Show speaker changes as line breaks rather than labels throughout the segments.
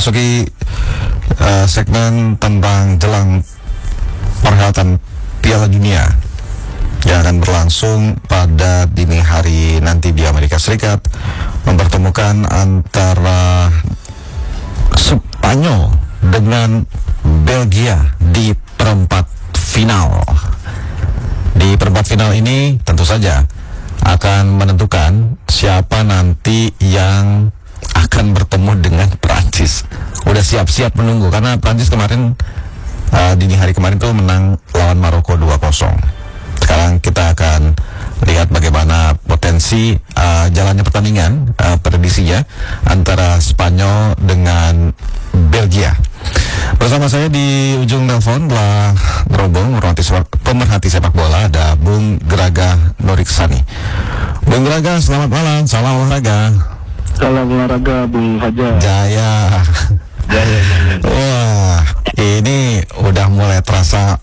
memasuki segmen tentang jelang perhelatan Piala Dunia yang akan berlangsung pada dini hari nanti di Amerika Serikat, mempertemukan antara Spanyol dengan Belgia di perempat final. Di perempat final ini tentu saja akan menentukan siapa nanti yang akan bertemu dengan Prancis. Udah siap-siap menunggu karena Prancis kemarin dini hari kemarin tuh menang lawan Maroko 2-0. Sekarang kita akan lihat bagaimana potensi jalannya pertandingan, prediksinya antara Spanyol dengan Belgia. Bersama saya di ujung telepon telah berhubung pemerhati sepak bola, ada Bung Graga Nuriksani. Bung Graga, selamat malam, salam olahraga.
Salam olahraga, Bung Fajar.
Jaya. Wah, ini udah mulai terasa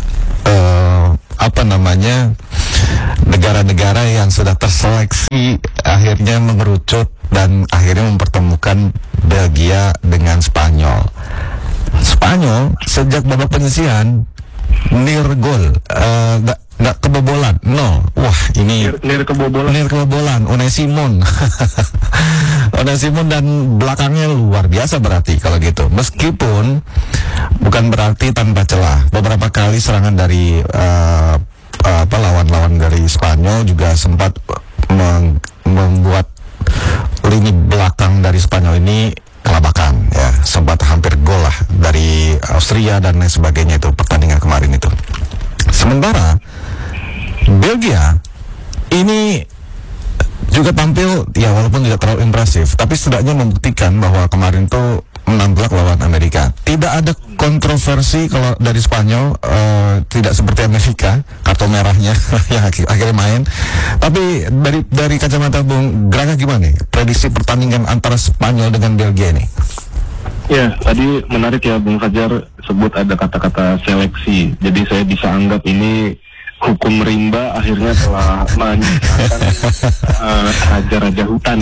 negara-negara yang sudah terseleksi akhirnya mengerucut dan akhirnya mempertemukan Belgia dengan Spanyol. Spanyol sejak babak penyisihan near goal, nggak kebobolan, nol. Wah, ini
near kebobolan.
Unai Simon. Unai Simon dan belakangnya luar biasa berarti kalau gitu. Meskipun bukan berarti tanpa celah. Beberapa kali serangan dari lawan-lawan dari Spanyol juga sempat membuat lini belakang dari Spanyol ini kelabakan, ya, sempat hampir gol lah dari Austria dan lain sebagainya itu pertandingan kemarin itu. Sementara Belgia ini juga tampil ya walaupun tidak terlalu impresif, tapi setidaknya membuktikan bahwa kemarin tuh menang telak lawan Amerika. Tidak ada kontroversi kalau dari Spanyol, tidak seperti Amerika kartu merahnya yang akhirnya main. Tapi dari kacamata Bung Graga gimana nih prediksi pertandingan antara Spanyol dengan Belgia ini?
Ya, tadi menarik ya Bung Fajar sebut ada kata-kata seleksi. Jadi saya bisa anggap ini hukum rimba akhirnya telah menyatakan raja-raja hutan.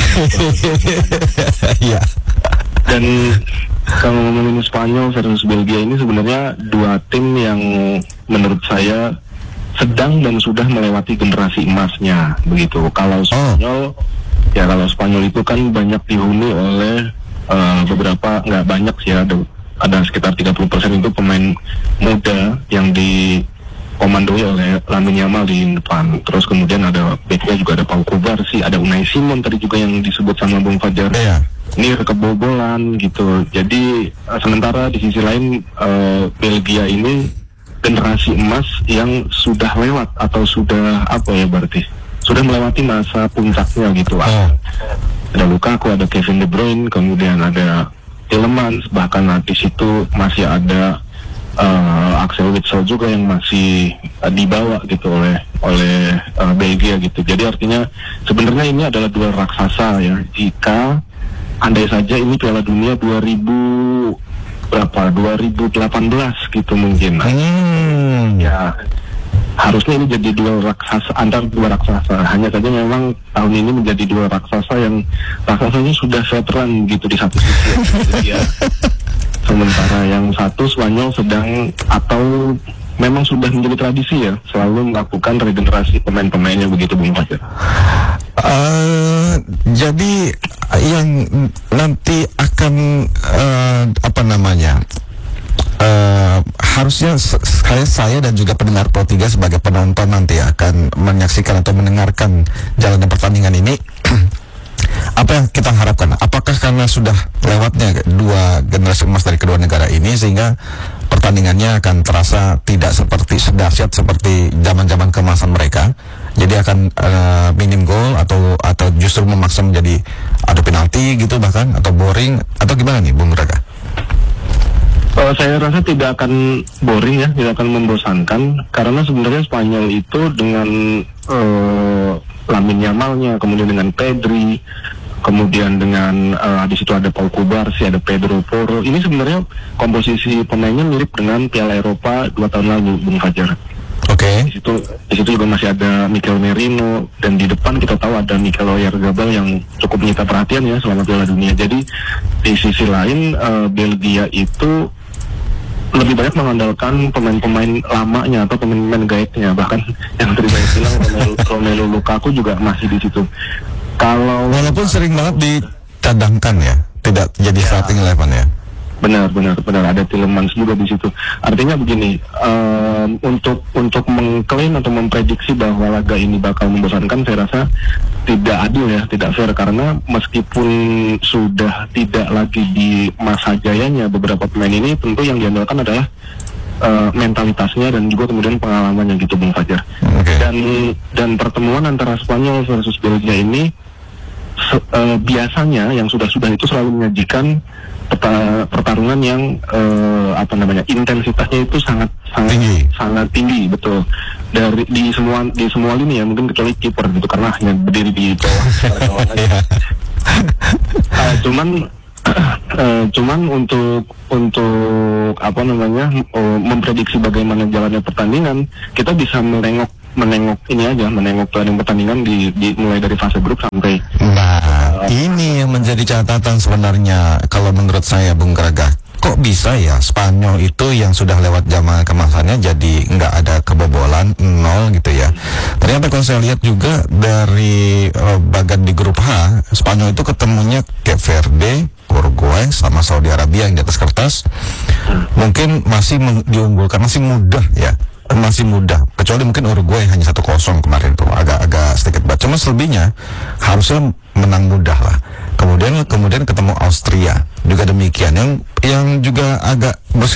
Iya. Dan kalau ngomongin Spanyol versus Belgia ini sebenarnya dua tim yang menurut saya sedang dan sudah melewati generasi emasnya begitu. Kalau Spanyol itu kan banyak dihuni oleh beberapa, nggak banyak sih, ada sekitar 30% itu pemain muda yang dikomandoi oleh Lamine Yamal di depan. Terus kemudian ada backnya juga ada Pau Kubarsi, ada Unai Simon tadi juga yang disebut sama Bung Fajar. Near kebobolan gitu. Jadi sementara di sisi lain Belgia ini generasi emas yang sudah lewat atau sudah berarti sudah melewati masa puncaknya gitu. Ada Lukaku, ada Kevin De Bruyne, kemudian ada Tielemans, bahkan di situ masih ada Axel Witsel juga yang masih dibawa gitu oleh Belgia gitu. Jadi artinya sebenarnya ini adalah duel raksasa ya. Jika andai saja ini Piala Dunia 2018 gitu mungkin. Ya harusnya ini jadi duel raksasa antar dua raksasa. Hanya saja memang tahun ini menjadi duel raksasa yang raksasanya sudah veteran gitu di satu sisi ya. Sementara yang satu Spanyol sedang atau memang sudah menjadi tradisi ya selalu melakukan regenerasi pemain-pemainnya begitu Bung Fajar.
Jadi yang nanti akan harusnya saya dan juga pendengar Pro 3 sebagai penonton nanti akan menyaksikan atau mendengarkan jalannya pertandingan ini. Apa yang kita harapkan? Apakah karena sudah lewatnya dua generasi emas dari kedua negara ini sehingga pertandingannya akan terasa tidak seperti sedahsyat seperti zaman-zaman keemasan mereka? Jadi akan minim gol atau justru memaksa menjadi adu penalti gitu bahkan, atau boring, atau gimana nih Bung Graga?
Saya rasa tidak akan boring ya, tidak akan membosankan karena sebenarnya Spanyol itu dengan Lamine Yamalnya, kemudian dengan Pedri, kemudian dengan di situ ada Pau Kubarsi, ada Pedro Porro. Ini sebenarnya komposisi pemainnya mirip dengan Piala Eropa 2 tahun lalu, Bung Fajar. Di situ juga masih ada Mikel Merino, dan di depan kita tahu ada Mikel Oyarzabal yang cukup menyita perhatian ya selama Piala Dunia. Jadi di sisi lain Belgia itu lebih banyak mengandalkan pemain-pemain lamanya atau pemain-pemain gaibnya, bahkan yang tadi saya bilang Romelu Lukaku juga masih di situ.
Walaupun sering banget dicadangkan ya, tidak jadi starting 11 ya.
Benar ada Tielemans juga di situ. Artinya begini, untuk mengklaim atau memprediksi bahwa laga ini bakal membosankan, saya rasa tidak adil ya, tidak fair, karena meskipun sudah tidak lagi di masa jayanya beberapa pemain ini, tentu yang diandalkan adalah mentalitasnya dan juga kemudian pengalamannya gitu, Bung Fajar. Dan pertemuan antara Spanyol versus Belgia ini biasanya yang sudah itu selalu menyajikan pertarungan yang intensitasnya itu sangat tinggi, betul, di semua lini ya, mungkin kecuali kiper gitu karena hanya berdiri di bawah cuman untuk memprediksi bagaimana jalannya pertandingan, kita bisa menengok pertandingan mulai dari fase grup sampai.
Ini yang menjadi catatan sebenarnya kalau menurut saya, Bung Graga. Kok bisa ya Spanyol itu yang sudah lewat zaman kemasannya jadi nggak ada kebobolan, 0 gitu ya. Ternyata kalau saya lihat juga dari bagan di grup H, Spanyol itu ketemunya Cape Verde, Uruguay sama Saudi Arabia yang di atas kertas mungkin masih diunggulkan, masih mudah ya. Masih mudah, kecuali mungkin Uruguay hanya 1-0 kemarin tuh, agak sedikit berat. Cuma selebihnya harusnya menang mudah lah. Kemudian ketemu Austria juga demikian, yang juga agak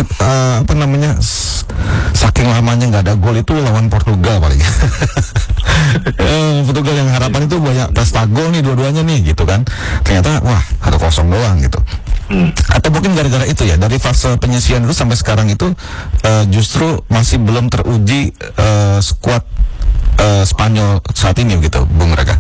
saking lamanya nggak ada gol itu lawan Portugal paling. Portugal yang harapan itu banyak pesta gol nih dua-duanya nih gitu kan, ternyata wah 1-0 doang gitu. Atau mungkin gara-gara itu ya, dari fase penyisian itu sampai sekarang itu justru masih belum teruji skuad Spanyol saat ini gitu, Bung Raga.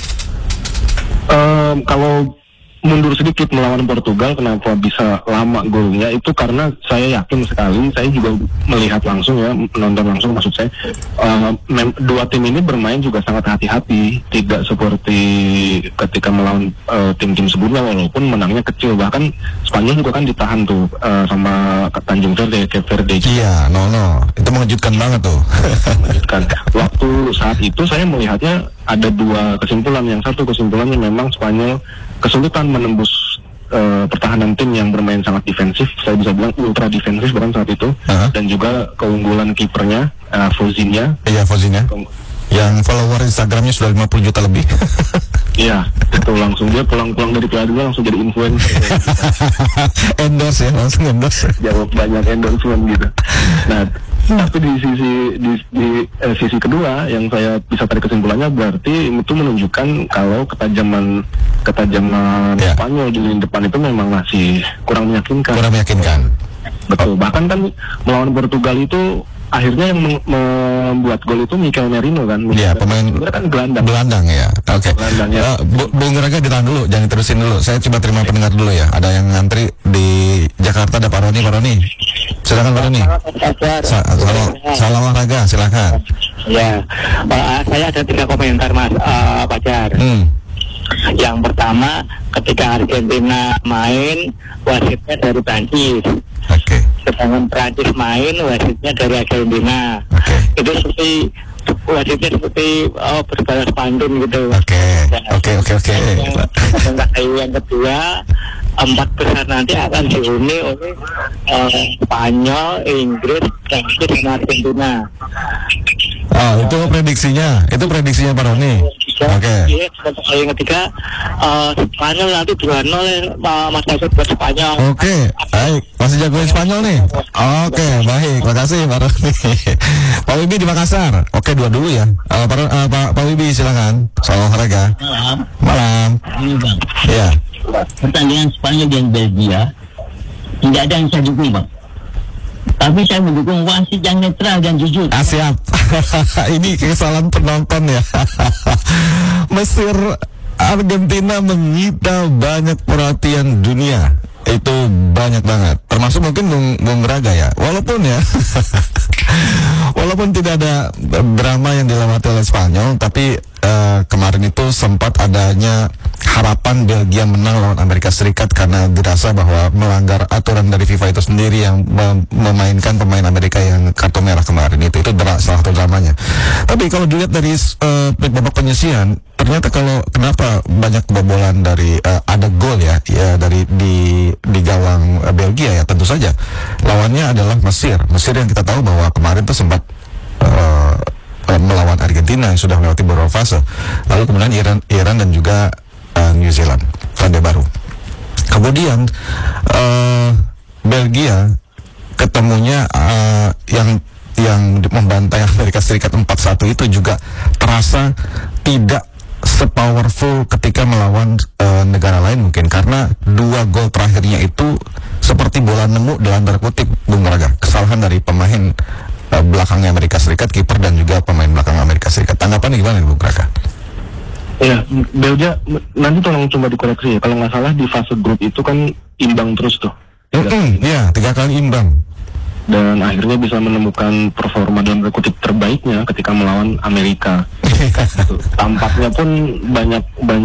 Kalau mundur sedikit melawan Portugal, kenapa bisa lama golnya, itu karena saya yakin sekali, saya juga melihat langsung ya, menonton langsung maksud saya, dua tim ini bermain juga sangat hati-hati, tidak seperti ketika melawan tim-tim sebelumnya, walaupun menangnya kecil. Bahkan Spanyol juga kan ditahan tuh sama Tanjung Verde, Cape Verde.
Iya, 0-0, itu mengejutkan banget tuh.
Mengejutkan. Waktu saat itu saya melihatnya ada dua kesimpulan. Yang satu kesimpulannya memang Spanyol kesulitan menembus pertahanan tim yang bermain sangat defensif, saya bisa bilang ultra defensif bahkan saat itu, dan juga keunggulan kipernya Fozinha.
Iya, Fozinha. Yang follower Instagramnya sudah 50 juta lebih.
Iya, itu langsung dia pulang-pulang dari Piala Dunia langsung jadi influencer.
Endorse ya, langsung endorse.
Jawab banyak endorsement gitu. Nah, tapi di sisi kedua yang saya bisa tarik kesimpulannya, berarti itu menunjukkan kalau ketajaman Spanyol di lini depan itu memang masih kurang meyakinkan. Betul. Bahkan kan melawan Portugal itu akhirnya yang membuat gol itu Mikel Merino kan.
Iya, pemain
kan
gelandang ya. Oke.
Ya.
Bung Raga ditahan dulu, jangan terusin dulu. Saya coba terima pendengar dulu ya. Ada yang ngantri di Jakarta, ada Pak Roni. Silakan Pak Roni. Salam olahraga, silakan.
Ya, saya ada 3 komentar Mas Fajar. Yang pertama, ketika Argentina main, wasitnya dari Prancis.
Oke.
Sedangkan Prancis main, wasitnya dari Argentina. Itu seperti wasitnya seperti berbalas pantun gitu.
Oke.
Yang kedua, 4 besar nanti akan dihuni oleh Spanyol, Inggris, Prancis, dan Argentina.
Itu prediksinya Pak Roni. Oke.
Yang ketiga, Spanyol nanti 2-0 Mas David buat Spanyol.
Oke, baik. Masih jagoin Spanyol nih. Oke, baik. Makasih Pak Roni. Pak Wibi di Makassar. Oke, 2 dulu ya. Pak Wibi silakan. Soal olahraga. Malam.
Ini Bang.
Iya.
Pertandingan Spanyol dan Belgia tidak ada yang saya dukung Bang. Tapi saya mendukung wasit yang netral dan jujur.
Siap. Ini kesalahan penonton ya. Mesir Argentina menyita banyak perhatian dunia. Itu banyak banget. Termasuk mungkin Bung Raga ya. Walaupun ya Walaupun tidak ada drama yang dilewati oleh Spanyol, tapi kemarin itu sempat adanya harapan Belgia menang lawan Amerika Serikat karena dirasa bahwa melanggar aturan dari FIFA itu sendiri yang memainkan pemain Amerika yang kartu merah kemarin itu salah satu dramanya. Tapi kalau dilihat dari babak penyisihan, ternyata kenapa banyak kebobolan dari ada gol ya dari di gawang Belgia ya, tentu saja lawannya adalah Mesir yang kita tahu bahwa kemarin itu sempat melawan Argentina yang sudah melewati beberapa fase, lalu kemudian Iran dan juga New Zealand ronde baru. Kemudian Belgia ketemunya yang membantai Amerika Serikat 4-1 itu juga terasa tidak sepowerful ketika melawan negara lain, mungkin karena 2 gol terakhirnya itu seperti bola nemu dalam tanda kutip, Bung Raga, kesalahan dari pemain belakangnya Amerika Serikat, kiper dan juga pemain belakang Amerika Serikat. Tanggapannya gimana Bung Raga?
Ya, Belgia nanti tolong coba dikoreksi ya. Kalau nggak salah di fase grup itu kan imbang terus tuh.
Ya, 3 kali imbang.
Dan akhirnya bisa menemukan performa dalam kutip terbaiknya ketika melawan Amerika. Tampaknya pun banyak